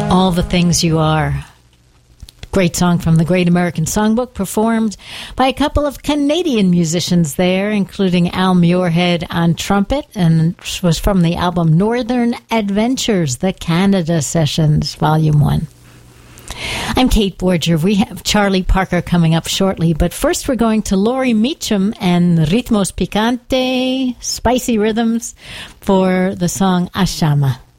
All the Things You Are. Great song from the Great American Songbook, performed by a couple of Canadian musicians there, including Al Muirhead on trumpet, and it was from the album Northern Adventures, the Canada Sessions, Volume 1. I'm Kate Borger. We have Charlie Parker coming up shortly, but first we're going to Laurie Meacham and Ritmos Picante, Spicy Rhythms, for the song Ashama.